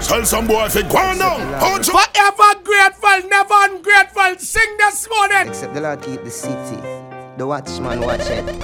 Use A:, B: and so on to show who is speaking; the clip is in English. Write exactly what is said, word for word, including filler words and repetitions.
A: Tell some boy if it go on down.
B: Forever grateful, never ungrateful. Sing this morning.
C: Except the Lord keep the city. The watchman watch it.